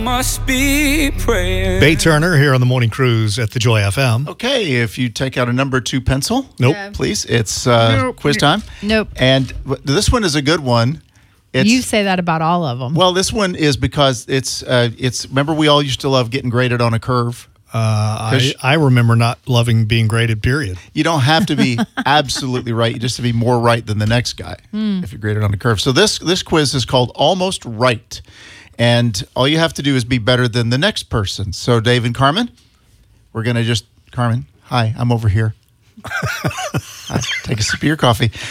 Must be praying. Bay Turner here on the Morning Cruise at the Joy FM. Okay, if you take out a number 2 pencil, Nope. please. It's quiz time. Nope. And this one is a good one. You say that about all of them. Well, this one is because it's. Remember, we all used to love getting graded on a curve. I remember not loving being graded, period. You don't have to be absolutely right. You just have to be more right than the next guy if you're graded on a curve. So this quiz is called Almost Right. And all you have to do is be better than the next person. So Dave and Carmen, we're going to Carmen, hi, I'm over here. Take a sip of your coffee.